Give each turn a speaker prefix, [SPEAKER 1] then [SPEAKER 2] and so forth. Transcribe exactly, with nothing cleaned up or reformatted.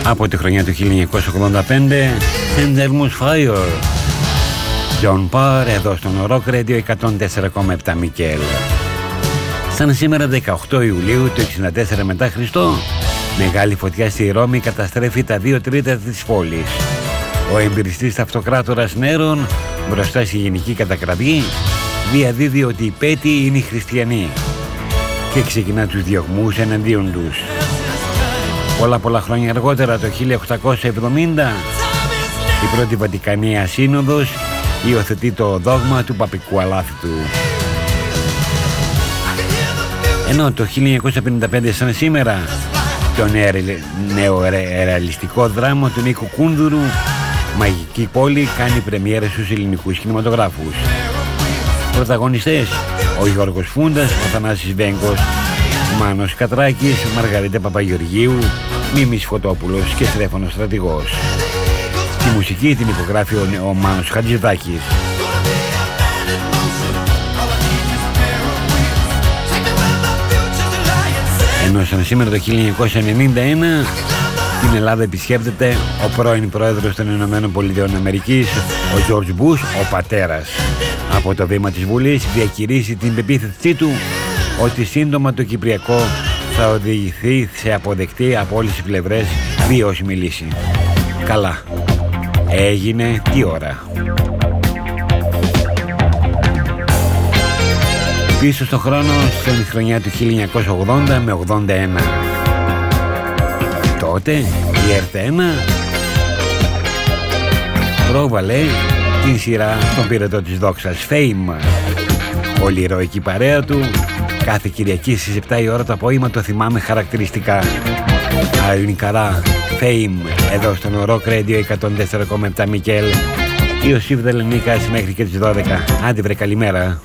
[SPEAKER 1] Από τη χρονιά του χίλια εννιακόσια ογδόντα πέντε, Endermus Fire, John Parr, εδώ στον Rock Radio εκατόν τέσσερα κόμμα επτά Μικέλ. Σαν σήμερα δεκαοκτώ Ιουλίου του εξήντα τέσσερα μετά Χριστό, μεγάλη φωτιά στη Ρώμη καταστρέφει τα δύο τρίτα της πόλης. Ο εμπειριστής αυτοκράτορας Νέρον, μπροστά στη γενική κατακραυγή, διαδίδει ότι οι Πέτοι είναι οι χριστιανοί και ξεκινά τους διωγμούς εναντίον τους. Πολλά πολλά χρόνια αργότερα, το χίλια οκτακόσια εβδομήντα, η πρώτη Βατικανία Σύνοδος υιοθετεί το δόγμα του παπικού αλάθητου. Ενώ το χίλια εννιακόσια πενήντα πέντε σαν σήμερα, το νεορεαλιστικό δράμα του Νίκου Κούνδουρου, Μαγική Πόλη, κάνει πρεμιέρα στους ελληνικούς κινηματογράφους. Πρωταγωνιστές: ο Γιώργος Φούντας, ο Θανάσης Βέγκος, Μάνος Κατράκης, Μαργαρίτα Παπαγεωργίου, Μίμης Φωτόπουλος και Στέφανος Στρατηγός. Τη μουσική την υπογράφει ο Μάνος Χατζηδάκης. Ενώ σαν σήμερα το χίλια εννιακόσια ενενήντα ένα την Ελλάδα επισκέπτεται ο πρώην πρόεδρος των Ηνωμένων Πολιτειών Αμερικής, ο Τζορτζ Μπούς, ο πατέρας. Από το βήμα της Βουλής διακηρύσει την πεποίθησή του ότι σύντομα το Κυπριακό θα οδηγηθεί σε αποδεκτή από όλες τις πλευρές βιώσιμη λύση. Καλά. Έγινε τι ώρα. Πίσω στον χρόνο, στην χρονιά του χίλια εννιακόσια ογδόντα με ογδόντα ένα. Τότε η ΕΡΤ ένα πρόβαλε την σειρά στον πυρετό της δόξας, Fame. Όλη η ηρωική παρέα του, κάθε Κυριακή στις επτά η ώρα το απόγευμα, το θυμάμαι χαρακτηριστικά. Άρα Καρά, Fame, εδώ στον Rock Radio εκατόν τέσσερα κόμμα επτά Μικέλ. Ιωσήφ Δελενίκας μέχρι και τις δώδεκα. Άντε βρε, καλημέρα.